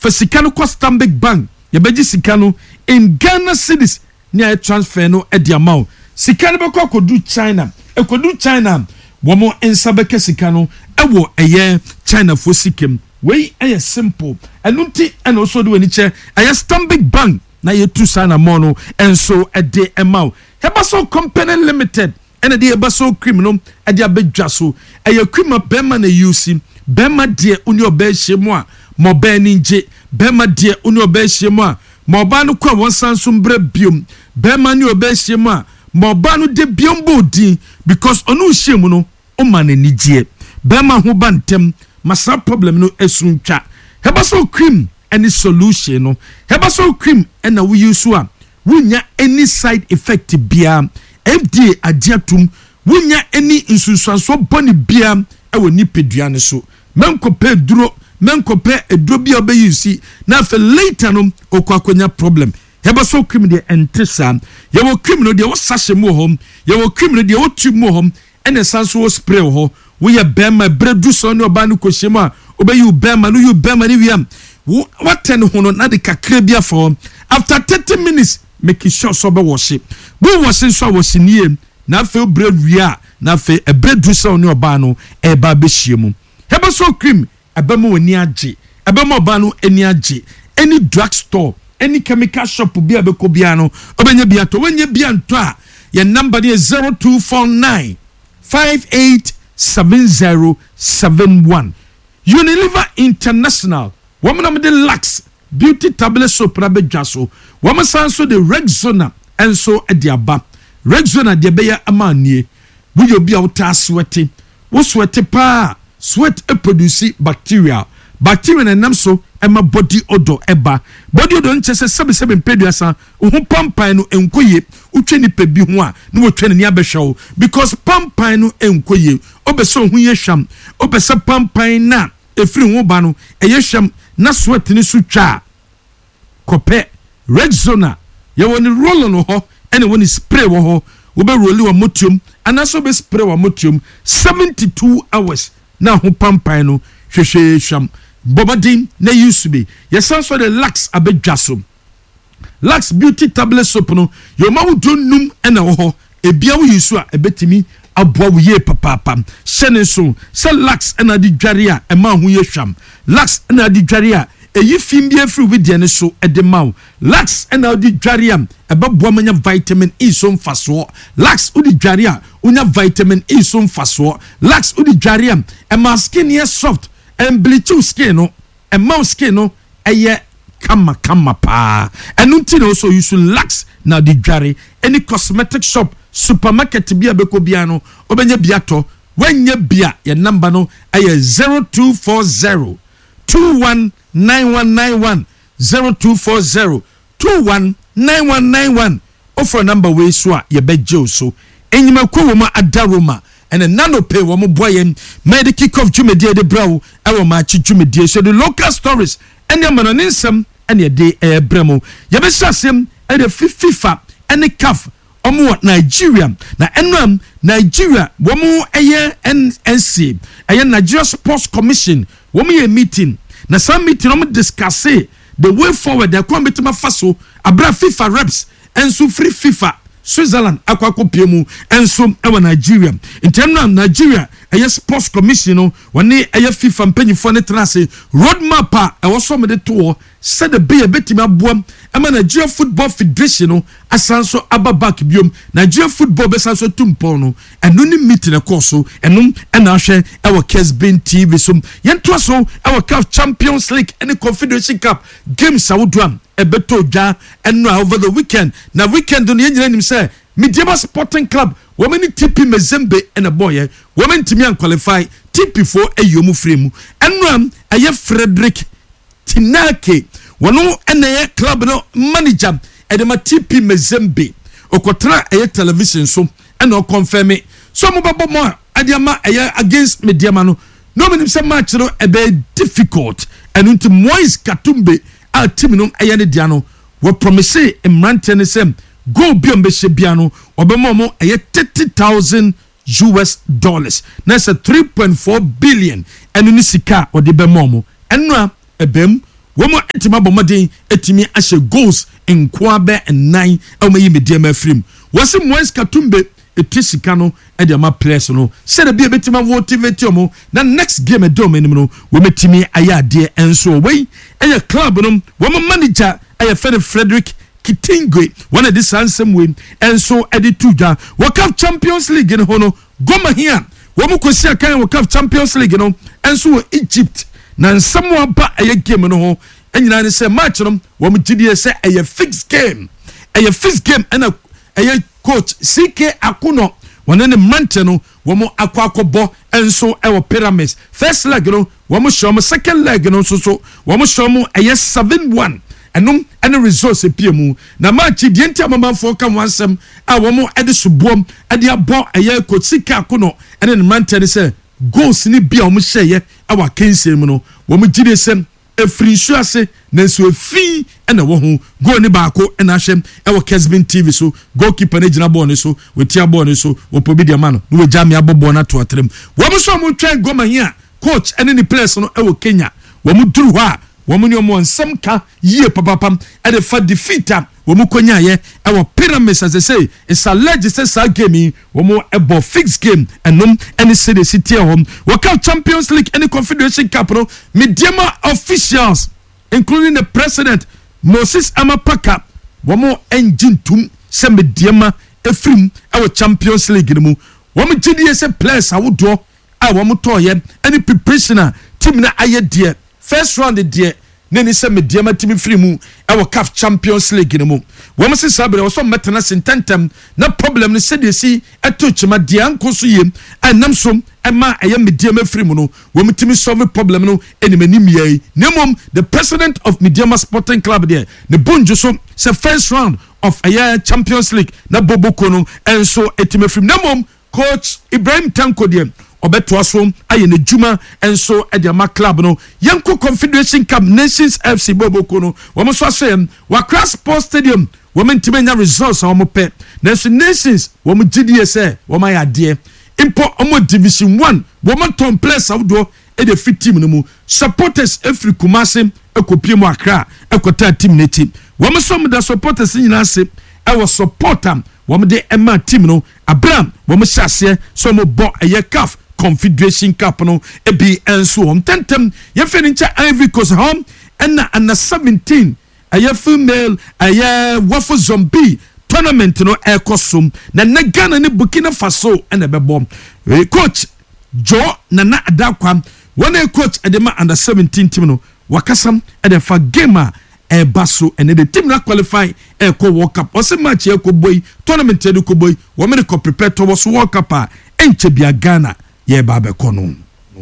for sika no cost Stanbic Bank ye beji sika no in Ghana cedis ni a transfer no e di amount sika no be kodu China ekodu China womo ensabeke sika no ewo eye China fo sikem we eye simple enunti and also do any che eye Stanbic Bank na ye tu sana mono and so a day amount Hebaso Company Limited and a day Hebaso criminal a dia bedjaso eye criminal bema na yusi bema die unyo be shemwa mo be ninje bema die unyo be shemwa mo ba no kwa wonsan so mbre biom bema ni obe shemwa mo ba no de biom bodi because onu shemu no o man anije bema ho bantem masa problem no esuntwa Hebaso cream any solution no Hebaso cream and na we use a wunya any side effect bia FDA agiatum wunya any insusanso boni bia e woni peduane so menkope duro menkope eduro bia obeyusi na fe later no okwakonya problem Hebaso cream de entesa ye wo cream no de wo sashe mo hom ye wo cream no de wo tube mo hom ene sanso wo spray ho wo ye bema bredu so ne oba no kohyema obeyu bema no you bema ni wiam what ten hono na de kakra bia for after 30 minutes make sure so be wash it bo wash so wash nie na fe bread wia na fe e bredu so ne oba no e ba be hyiemu Hebaso cream abema woni age abema oba no eni age any drug store any chemical shop bia be ko bia no obenya bia to wenye bia nto a your number is 0249 587071 Unilever International woman am the Lux beauty tablet soap na bedwaso woman sanso the Rexona and so ediaba Rexona de beya amanie wo yo bia wuta sweaty wo sweaty pa sweat e produce bacteria na nam so ema body odor eba body odor nchese 77 peduasa wo pampan no enkoye utwe ni pe bi ho a no wo twe ni abehwew because pampan no enkoye obeso hu ye hwam obese pampan na efiri ho ba no eye hwam na sweat ni so twa kope Rexona ye woni roll no ho ene woni spray wo ho wo be roll wa motium anaso be spray wa motium 72 hours na ho pampan no hwehwe hwam Bobadin na used to be yes also the Lux abedwaso Lux beauty tablet soap no your ma wo donum ena wo ho ebia wo yusu a ebetimi aboa wo ye papa hyene so se Lux ena di dware a ema ho ye hwam Lux ena di dware a eyi fim bia free with the so edema Lux ena di dware a ebeboa manya vitamin E so mfaso Lux udi dware a unya vitamin E so mfaso Lux udi dware a ema skin ye soft and bleach skin no and mouse skin no eye kama pa and until also you should Lux na di dware any cosmetic shop supermarket bia beko bia no obenya biato wenye bia your number no eye 0240 219191 0240 219191 offer number we so ye beje so enyima kwoma adaroma and a nano pay woman boy made kick off Jumedie de Brow, our match Jumedie. So the local stories and your man in some and your day bremo. Yabesasem and the FIFA and the CAF omo Nigeria. Na enram Nigeria womo eye NNC eye Nigeria Sports Commission womo meeting. Na some meeting omo discuss the way forward they come betuma faso abra FIFA reps and so free FIFA Switzerland akwako piemu enso ewa Nigeria in terms of Nigeria eye sports commission no woni eye FIFA mpanyifo ne trase roadmap a ewoso me de to said the be betimi aboam ema Nigeria Football Federation no asanso ababak biom Nigeria Football besanso tumpo no eno ni meeting ekoso eno ena hwe ewa Kesben TV so yento so ewa CAF Champions League and Confederation Cup games awodam ebeto dwa eno over the weekend na weekend no yenyina nim say Mediama Sporting Club women TP Mazembe and a boy women timi qualify TP for ayomu fremu eno aye Frederick Tinake wono ene club no manager edema TP Mazembe okotra aye television so eno confirm me so mo babo mo adiama aye against Mediama no menim say match no ebe difficult and unto Moise Katumbe a team no aye ne dia no we promise imrante ne sem go bi ombe bia no obemo mo aye $30,000 that's a 3.4 billion and ni sika odi be mo eno ebem womo etima bomaden etimi ahye goals nkwabe nine omayi mediam afrim wose Moise Katumbe etisika no e de ma players no se de bia betima motivate omo na next game edom enim no wometimi ayade enso wey eye club no womo manager eye Frederick Kitingwe one of this handsome win enso edituja World Champions League no hono goma here womo kwesi akan World Champions League no enso Egypt na nsamo ba eye game no ho enyina ne se match no womo gidie se eye fixed game ena eye coach CK Akuno one ne mante no womo akwakobo enso ewo Pyramids first leg no womo show second leg no so womo show eye 7-1 enum ene resource epiemu na match die ntia mamamfo ka wansem a womo ede subom ede abo eye coach CK Akuno ene ne mante ne se goals ni bia womo hyeye awa kensem no womo gide sem efri suase na so efi ena wo ho goal ni baako ena hwem e wo Kesbin TV so goalkeeper na gina ball ni so wetia ball ni so wo pobi dia mano no we jam abobo na to atrem wo mo so mo twen goma hia coach ene ni players no e wo Kenya wo mo duru ha wo mo ni omo nsem ka yie papapam e de fa defeater wo mo konya ye e wo Pyramids as they say it's a legacy sa game wo mo e bo fixed game enum any city home World Champions League any Confederation Cup no mediama officials including the president Moses Amapaka wo mo engine tum se mediama efrim e wo Champions League mu wo mo gidie se players awodo a wo mo toye any preparation team na ayedie first round de neni se mediama team free mu e wo CAF Champions League mu wo mo se sabre wo so metana sententem na problem ne se de si etochima de ankoso yem anam som ema eye mediama free mu no wo mo timi solve problem no enimani yei nemom the president of Mediama Sporting Club there ne bonjo so se first round of a Champions League na boboko no enso etime free nemom coach Ibrahim Tanko there obeto aso aye ne juma enso e de ma club no yanko Confederation Cup Nations FC boboko no wo mo so asem wa Accra Sports Stadium wo mentimenya results wo mo pe Nations wo mo gidie se wo ma yade impo omo Division 1 wo mo ton place awdo e de fit team no mu supporters every Kumasi ekopie mu Accra ekota team ne team wo mo so mo da supporters nyina se e wo supportam wo mo de ema team no Abraham wo mo hyase so mo bo eye CAF Confederation Cup no ebi enso hom tentem ye fenincha Ivory Coast home and na 17 eye female eye Wafo Zombie tournament no ekosum na Ghana ne Burkina Faso ene bebo coach Joe Nana Adakwa one coach edema under 17 team no wakasam ede fa game baso and the team na qualify eko World Cup ose match eko boy tournament eko boy wo me ko prepare towards World Cup enche bia Ghana ye babe kono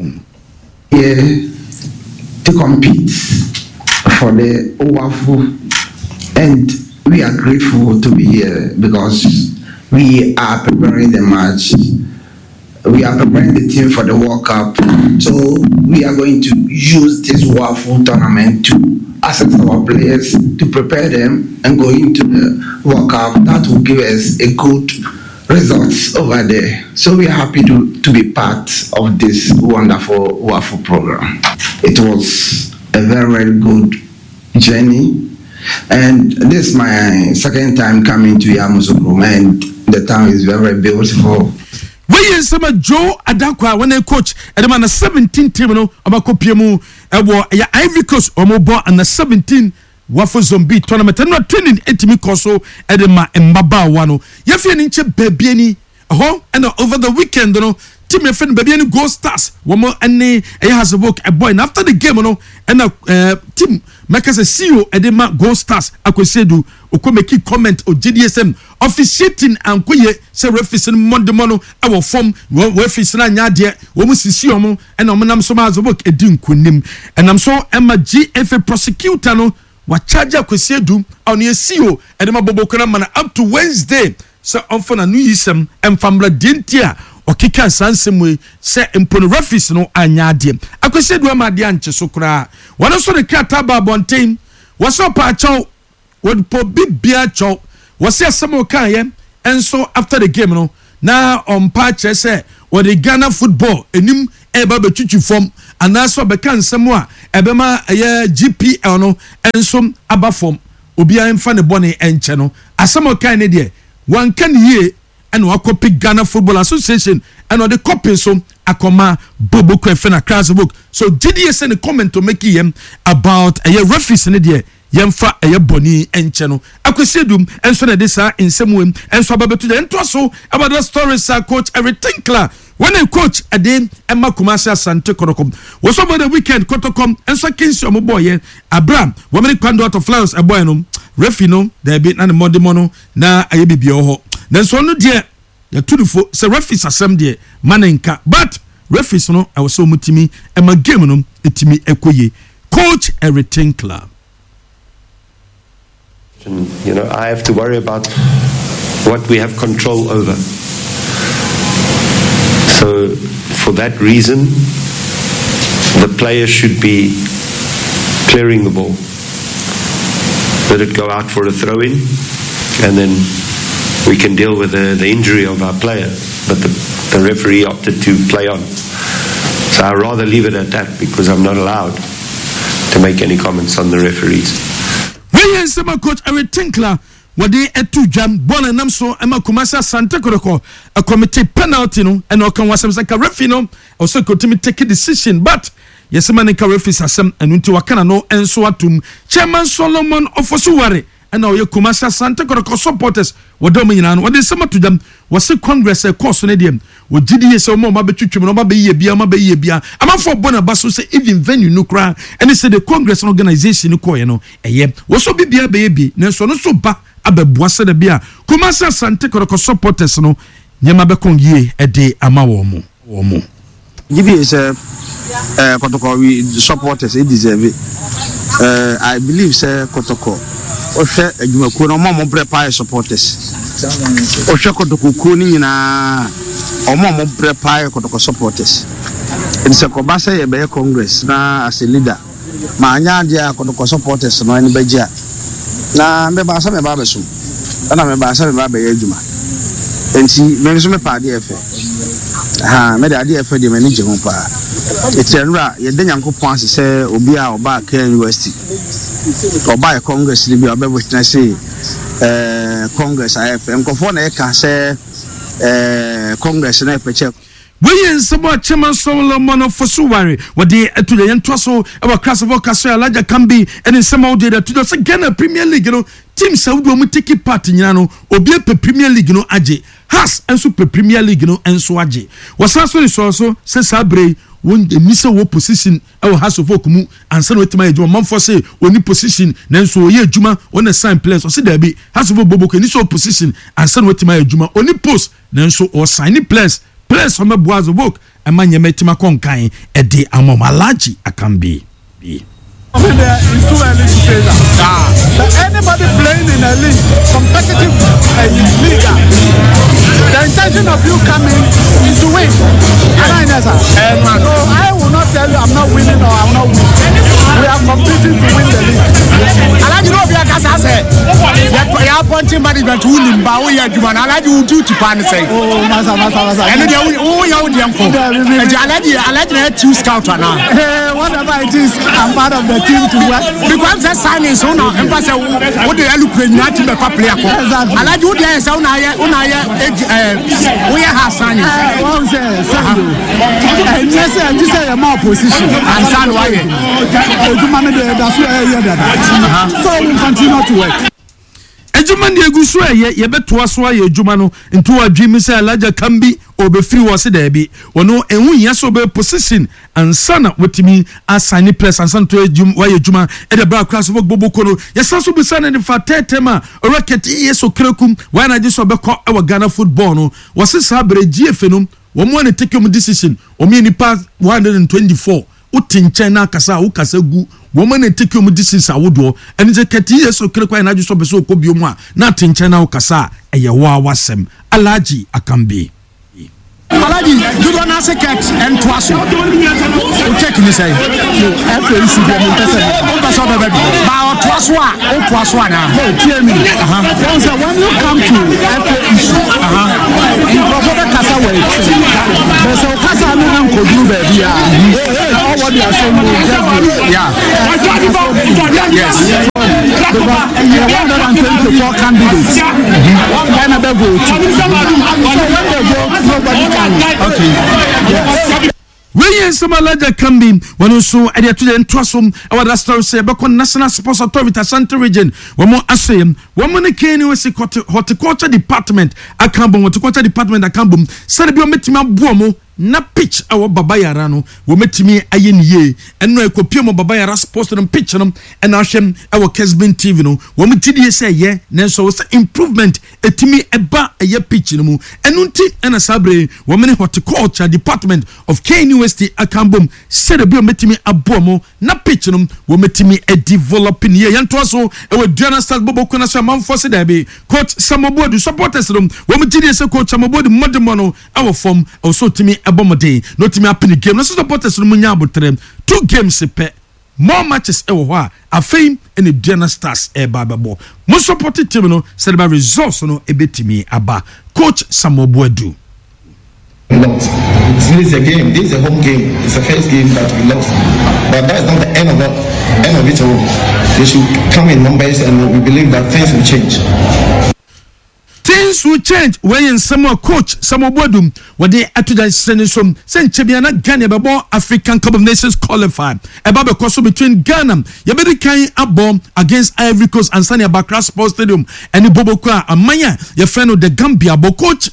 to compete for the OWAFU, and we are grateful to be here because we are preparing the match. We are preparing the team for the World Cup, so we are going to use this OWAFU tournament to assess our players, to prepare them and go into the World Cup. That will give us a good results over there. So we are happy to be part of this wonderful OWAFU program. It was a very, very good journey, and this is my second time coming to Yamoussoukro, and the town is very, very beautiful. We some Joe Adakwa when a coach at the 17 team no abakopiemu ya Ivory Coast omobo and 17 Wafo Zombie tournament and not training etimi koso edema mbaba wano yefie ni nche baby ho and over the weekend no team your friend baby any Gold Stars womo ene has a book a boy and after the game no and team make us a CEO edema Gold Stars akwesedu okomeki comment o GDSM officiating and koye se referee Monday mono our form referee na nyade wo mu sisi omo and omonam so ma book edin kunim and am so Emma GFA prosecutor no wa charge akwesedu on ye CEO edema bobokona mana up to Wednesday so on for na nu yisem emfamra dentia okika sansemwe se empono referees no anyade akwesedu amade anche so kra wona so de krata ba bonten waso pa chaw would po bibia chaw wase asemo kan ye enso after the game no na on pa che se wo the Ghana football enim eba betwitwi form anaso be kan nsemo a ebema GPL no ensom aba form obi amfa ne bone enche no asem kan ne de wan kan ye and wakopi Ghana Football Association and the copy so akoma Bobo Kwefena Krasbook. So GDS send a comment to make him about a referees in the yemfa a boni and channel. Akwesedum and so this in some way and so about to the end so about the stories coach everything clear. When a coach a day Emma Kumasa Sante Kotokom was over the weekend Kotokom and so kins your boy Abraham woman kwando out of flowers a boy no referee no there be na mo demono na ayebi ho. Then so no dear ya tudufo se referees asem de manenka but referees no I was so mutimi e ma game no etimi ekoye coach everything club. You know, I have to worry about what we have control over. So for that reason the player should be clearing the ball, let it go out for a throw-in, and then we can deal with the injury of our player, but the referee opted to play on. So I'd rather leave it at that because I'm not allowed to make any comments on the referees. We are coach Eric Tinkler. What they etu jam bona namso ema Kumasa Sante Koroko a committee penalty no and okan wasem saka referee no also continue take a decision but yes man ka referee asem enu nti wakana no enso atum chairman Solomon Ofosuware and now Kumasa Sante Koroko supporters wadom nyina no wade sema to jam wase congress e course no dem wo gidi se mo ma betwetwem no ma be ye bia amafo bona baso se even venue no kra and say the congress organization ko ye no eye wo so bibia be bi nenso no so ba abeboase de bia Kumasa Sante Koroko supporters no nyema be kon yie e de ama wo mo gibi is Kotoko we supporters e deserve it. I believe say Kotoko ohwe adwumakuo no mo prepare supporters ohwe Kotoko kuo ni nyina mo prepare Kotoko supporters it's a kobasa ye be congress na as a leader ma anya dia Kotoko supporters no ani bagia na me ba sa me ba beso na me ba sa me ba be adwuma enti me so me pa de efe me de ade efe de me ni je ho pa etenra ye de Nyankopon ase se obi a oba ka university oba congress ni bi oba witness congress IFM nkofo na e ka se congress na e peche we nsebo chairman Solomon Ofosuware wade etu de yento so e wa Krasvoka kaso alaja kambi ene nsema ode de to so Ghana Premier League no team Saudi o muteki part nyina no obi pe Premier League no age has enso pe Premier League no enso age wasaso so se sabre won emisa wo position e wo House of Okumu ansa no wetima ejuma manfo se oni position nanso ye ejuma on the sign players o se da bi House of Boboko ni so position ansa no wetima ejuma oni post nanso o sign players on my boys work and my metima conkai a day amom alaji akambi. I mean, it's too early to say that. But anybody playing in a league, competitive league, the intention of you coming is to win. So I will not tell you I'm not winning or I'm not winning. We are competing to win the league. I you know we are said. You are pointing management to win but we are doing. I like you to Japan say. Oh, masa. And then you are the uncle. I like to two scout now. Whatever it is, I'm part of the team to work. Because that sign is on our embassy. What they are looking at in the player. I like you there. So now we are signing. Yes, you say a more position. And stand why. So we continue to work. Ejuma ndi egusu ye beto aso aye ejuma no nto adwimi say alaja kambi obefiri wo se da bi wono enhu ya so be position ansana wetimi assign place ansana to ejuma wa ejuma e de bra class of Boboko no yesaso bi sana ne fa tetema rocket yeso krekum wa na je so be ko e wa Ghana football no wo se sa breji efe no wo mo ne take decision o me ni pass 124 utinchen na kasa ukasa gu woman and take you this is awodo and it's a kati yeso krekwa na just so ko biomu a na tinchen na ukasa eye wa wasem alaji akambi Alaji, do not ask a cat and twasso. You take me say, after you see them, but Twaswa, oh Twaswa now. Tell me, when you come to after issue, you probably Casa way. There's a Casa no could do baby. All what you are saying, yeah. Yes. Because 124 candidates. One kind of vote. So when they vote, nobody can. Okay. When some larger can be when also at the to Twasum, our that story say about National Sports Authority Ashanti Region. One more assume one Kenny was a horticulture department. I can't boom horticulture department. I can't boom. Said me Buomo. Na pitch our babayara no wo metimi aye ne ye eno ekopie mo babayara sports no pitch no and ahwem our Kesbin TV no wo metidi say ye nenso wo improvement etimi eba aye pitch no mu eno nti na sabre wo mene horticulture department of Kane University Akambom said be metimi abomo na pitch no wo metimi develop ye yanto so e Duana Stars Bobo na so man force there be coach Samobodu supporters no wo metidi say coach Samobodu modemo no our form also timi Bomode, not me up in the game. No supporters no munya abotrem. 2 games pe. More matches e wo ho a fame in the Duana Stars e bababo. Mo supported team no said about results no e betimi aba. Coach Samobodu. We lost. This is a game. This is a home game. It's the first game that we lost. But that is not the end of it all. They should come in numbers, and we believe that things will change. Things will change when in some coach Samobodu what they atuja sending some Senchebiana Ghana babo African Cup of Nations qualified. About the course between Ghana, Yabedi Kai Abom against Ivory Coast and Sanya Bakra Sports Stadium and the Bobokwa Amaya, your friend of the Gambia, but coach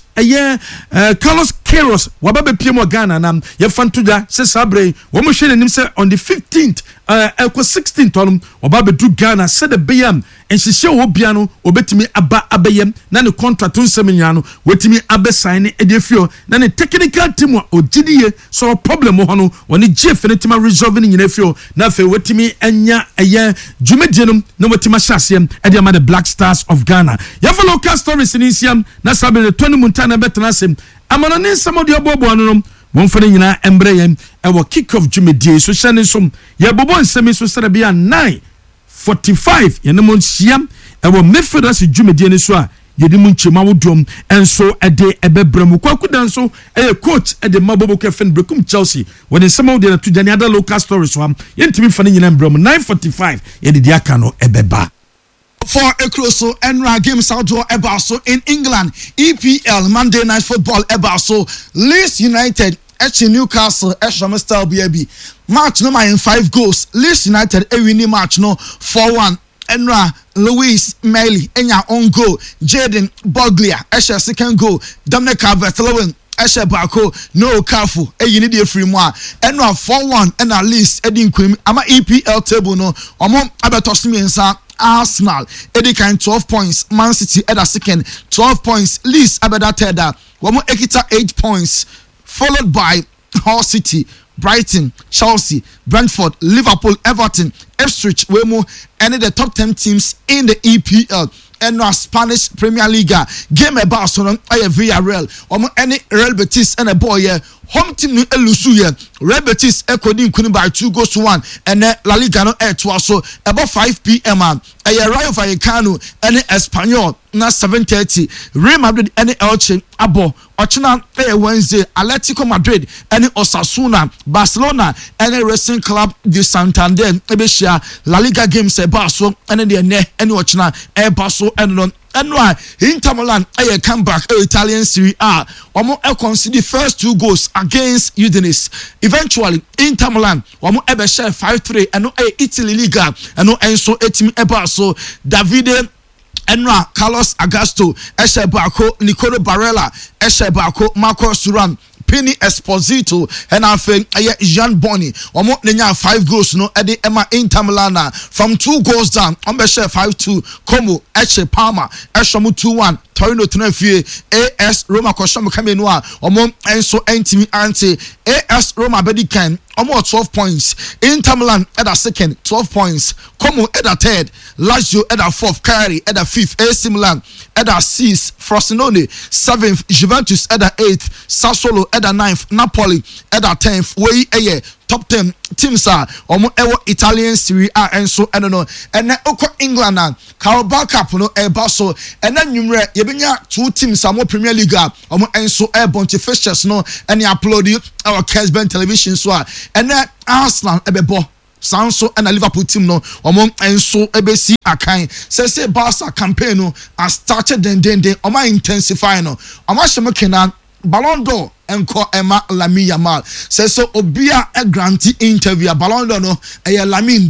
Carlos Queiroz wababe piemo Ghana nam ye fantuja se sabre wo mo hwe nanim se on the 15th 16th on wababe du Ghana said the BM and she show obia no obetimi aba abayem na ne contract nsem nya no wetimi abe sign edefio na ne technical team ogidie so problem ho no woni GF ne tima resolve ne nyina fio na fe wetimi anya dwumedie no na wetima hyasem ede ama the Black Stars of Ghana ya for local stories in Isiam na sabe the 20 muntana betena sem amana ne samodi obobo no won fa nyina embre yem e wo kick off dwumedie so hyane som ya bobo nsem so sere bia 9:45 ye ne mon siam e wo mefeda se dwumedie ne so a yedi mun chema wodom enso ede ebebrem kwakudan so coach ede mabobo kefen brekum Chelsea when in some of the to Jani other local stories so yentimi fa nyina embrem 9:45 yedi dia ka no ebeba for a crucial Enra games outdoor Ebaso in England. EPL Monday Night Football Ebaso Leeds United Newcastle Mr. BAB match no in 5 goals. Leeds United winning match no 4-1. Enra Louis Melly enya on goal. Jaden Boglia second goal. Dominic Calvert-Lewin Bako no careful you need a free moi Enra 4-1 and at least Eddie Quim ama EPL table no omo abetosimi nsa Arsenal Eddie kind 12 points Man City at a second 12 points Leeds abeda third womo ekita 8 points followed by Hull City Brighton Chelsea Brentford Liverpool Everton Ipswich Wemo and the top 10 teams in the EPL and Spanish Premier League game about so Villarreal any Real Betis and a boy home team no elusu Real Betis ekodin kunu by 2-1 and La Liga no to so about 5 p.m. Rayo Vallecano and Espanyol na 7:30 Real Madrid and Elche abo Ochina Wednesday Atletico Madrid and Osasuna Barcelona and Racing Club de Santander ebeshia La Liga games about so and the ne and Ochina Basso and Inter Milan comeback Italian Serie A omo consider first 2 goals against Udinese eventually Inter Milan omo share 5-3 and Italy Liga and enso etimi so Davide Enra Carlos Augusto Bako Nicolo Barella Bako Marco Thuram Penny Esposito and Jean Boni omo nenya 5 goals no ede Emma Inter Milan from 2 goals down share 5-2 Como Palma Eshomu 2-1 Torino Tenefie AS Roma Kosham Kamenua omo enso entimi anti AS Roma Bedikan almost 12 points. Inter Milan at a second, 12 points. Como at a third, Lazio at a fourth, Cagliari at a fifth, AC Milan at a sixth, Frosinone 7th, Juventus at a 8th, Sassuolo at a 9th, Napoli at a 10th. Way a top 10 teams are Italian Serie A and so I don't know. And then England and Carabao Cup no Basso and then numere yebenya 2 teams are more Premier League and so a bunch of fixtures no and upload our Kesben television so and then Arsenal ebebo Sanso and a Liverpool team no and so ebesi akan say Barca campaign no has started then oma intensify no oma shemekena Ballon d'Or enko Emma Lamine Yamal says so obia a granty interview Ballon d'Or no e Lamine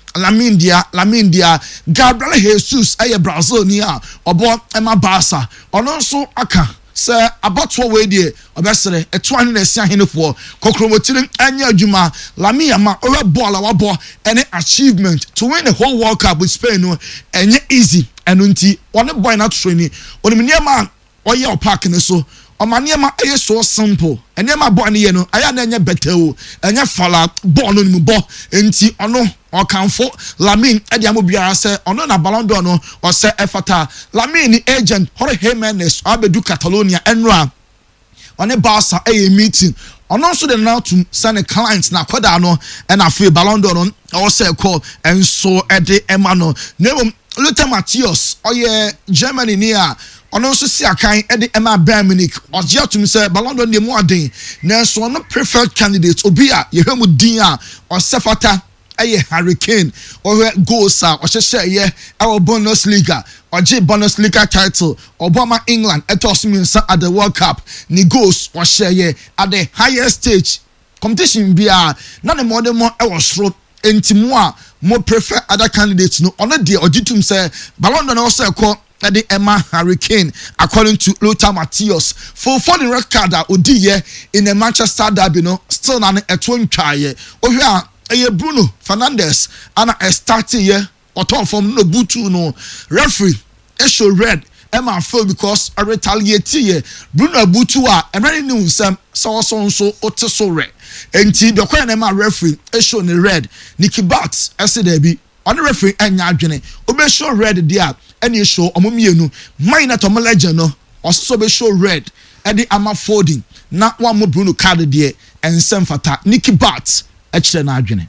dia Gabriel Jesus e Brazil ni a obo Emma Barca ono so aka say about what we dey obesere etuane na sia henefo kokromotiri anya adwuma Lamine Yamal o ball awabo any achievement to win the whole World Cup with Spain no enye easy enunti one boy na training onimnia man oye o park ne so Omaniema is so simple. And yama bonny no, I am better. And ya fala born on bo enti ono or can for Lamine Ediamobia say on a Ballon d'Or no or say Efata Lamine agent Jorge Jimenez Abedu Catalonia Enra on a Barca a meeting. On also the now to send a client na kwada no and I feel Ballon d'Or or say call and so Eddie Emano. Never Luther Matthias or Germany near. On also see a kind Eddie Emma Bayern Munich or Jatum say Ballon d'Or more day. Nelson no preferred candidates Obia Yehemu Dia or Sefata a Hurricane or goals or share ye our Bundesliga or J Bundesliga title Obama England etosminsa at the World Cup ni goals or share ye at the highest stage competition bia none more than more was road enti more prefer other candidates no on the day or Jitum say Ballon d'Or also call the Emma Hurricane, according to Lothar Matthias, for the red card Odiye in the Manchester derby, no, still not a twin try. Oh, yeah, Bruno Fernandes, and a starting year or top from no Butu, no referee, issue red. Emma fell because a retaliate here. Bruno Butua, and many knew some so oteso red. And the Queen Emma referee, issue in the red. Nicky Bats, I said, there be on the referee and Yajane, Obe show red there. Any show omumienu minor to legend no also be show red and the ama folding not one more Bruno card there and some fata Nicky Bats actually na adwene.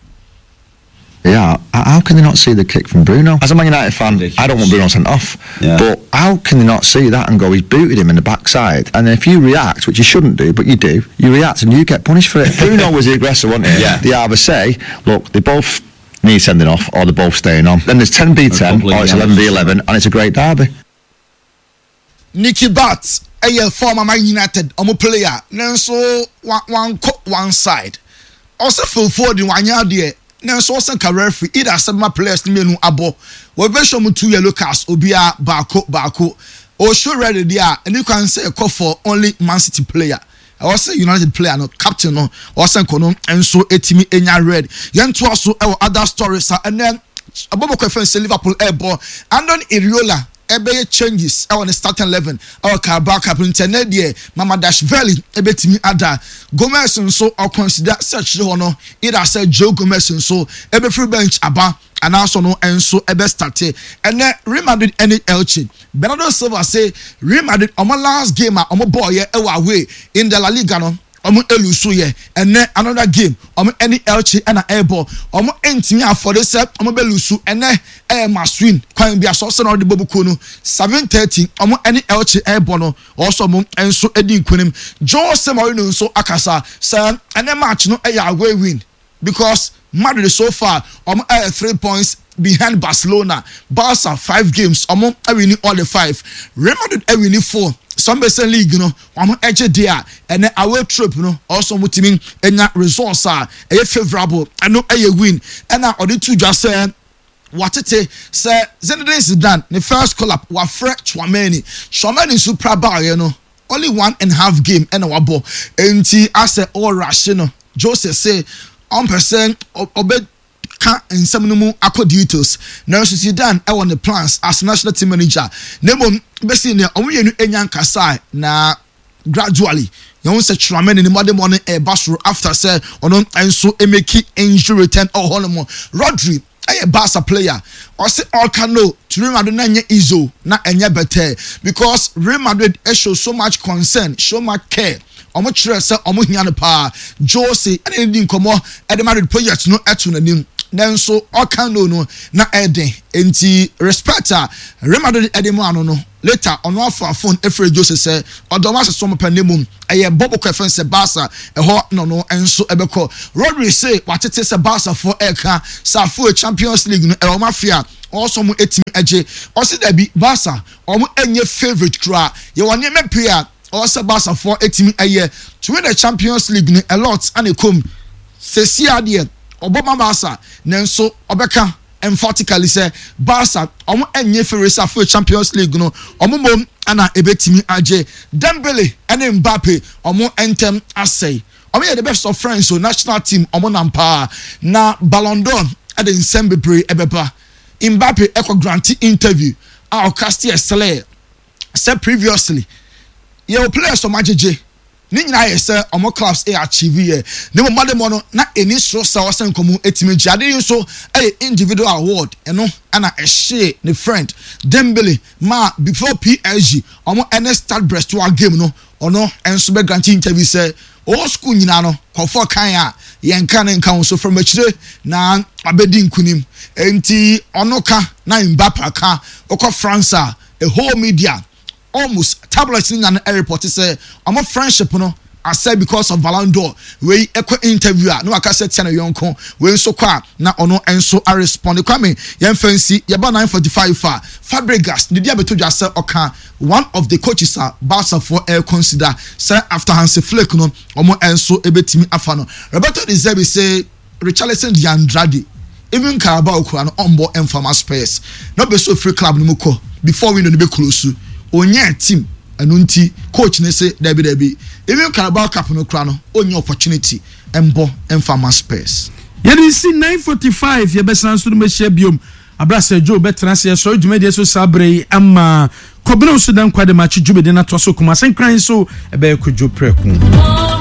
Yeah, how can they not see the kick from Bruno? As a Man United fan, I don't want Bruno sent off. Yeah. But how can they not see that and go, he's booted him in the backside? And if you react, which you shouldn't do, but you do, you react and you get punished for it. Bruno was the aggressor, wasn't he? Yeah. They either say, look, they both need sending off or they're both staying on. Then there's 10v10 or it's 11v11 and it's a great derby. Nicky Bats, a former Man United player, so one side. Also full forward in 1 year there. Nanso also career free. Either some players ni menu abo. We be show mu 2 yellow cards obia bako. O show ready there and you can say a call for only Man City player. I was a United player, no captain, no, or Sankono, and so etimi enya red. Yan to also our other stories, and then Abobo Kwefense Liverpool airball, and then Iriola, ebe changes, our starting 11, our Carabao Cup internet there, Mama Dashveli, ebe timi ada, Gomez and so, or consider such honor, either said Joe Gomez and so, ebe free bench aba. And also no and so ebe starte and then Real Madrid any Elche Bernardo Silva say Real Madrid on my last game on boy away in the La Liga no elusu ye and then another game any Elche and a airball entimi for this belusu and then maswin kwan bia so se no de bobuko no 7:30 any Elche airball no also and so edi nkunim Jose Mourinho so akasa say and then match no away win because Madrid so far 3 points behind Barcelona. Barca 5 games winning all the 5. Real Madrid winning 4. Some best league edge there and away trip also teaming results are favorable and win and now the two just say what it say Zinedine Zidane the first call up wa Fred Chouameni super bar only 1.5 game and our ball and I say all rational Jose say on percent obey and some no more details. Now Zidane on the plans as national team manager. Nemo besi ne omo yenu enyan kasai na gradually you say Tramen in the Monday morning a Basro after say on and so make injury return or Holmo Rodri a Barca player or say all can know to Real Madrid na izo na enya better because Real Madrid show so much concern, so much care. Omo chere say omo hia no pa Jose and ndi nkomo e de Madrid project no etu nanim nanso all can know no na eden enti respecta Real Madrid edemo ano no later on our phone every Jose say odoma se so mpanemu eye bobo kwefen se Barca ho no enso ebeko Rodri say watete se Barca for eka sa for Champions League no e mafia also mu etimi age o se da bi Barca omo enye favorite kra ye won me player also Barca for etimi eye to win the Champions League no a lot and e come se sia de Obama Barca nanso obeka emphatically say Barca omo enye favorite for Champions League no omo mom ana ebetimi age Dembele and Mbappe omo entem asay omo ye the best of friends so national team omo nampa na Ballon d'Or at the Nsembebre ebeba Mbappe echo granted interview our Castilla Sele said previously your players of Majeje ni nyina ye say omo clubs e achieve ye ne mo made mo no na eni so sa wasan komu etimi jade so individual award eno ana ehye ne friend Dembele ma before PSG omo start breast war game no ono enso be grant interview say all school nyina no kofo kan a yen kan nkan so from achire na abedi nkunim enti ono ka na Mbappe ka okọ France a whole media almost tablets in an report say I'm a friendship no I said because of Ballon d'Or we echo interviewer no aka say tia na yonko we so kwa na ono enso a respond kwame yen fancy ye ba 945 Fabregas the dia beto just say oka one of the coaches are Barca for consider say after Hansi Flick no omo enso ebetimi afa no Roberto De Zerbi say Richarlison de Andrade even Carabao ko an ombo enfama space no be so free club no muko before we no be close onye team anunti coach ne say debi even Carabao Cup no kra no onye opportunity embo enfama space yedi see 9:45 ye besan so me share biom abrasa Joe betra se so dwumade so sabre ama kobno so dan kwade match dwumade na to so kuma sen kran so ebe ko Joe preku